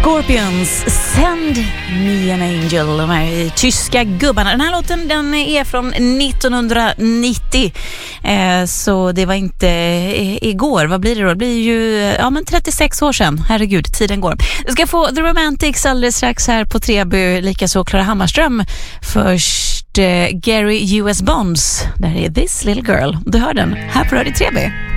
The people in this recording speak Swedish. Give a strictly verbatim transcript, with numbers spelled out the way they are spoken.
Scorpions, Send Me An Angel, de här tyska gubbarna. Den här låten, den är från nittonhundranittio, eh, så det var inte eh, igår. Vad blir det då? Det blir ju ja, men trettiosex år sedan. Herregud, tiden går. Du ska få The Romantics alldeles strax här på Treby, likaså Klara Hammarström. Först eh, Gary U S Bonds, där är This Little Girl. Du hör den här på Radio Treby.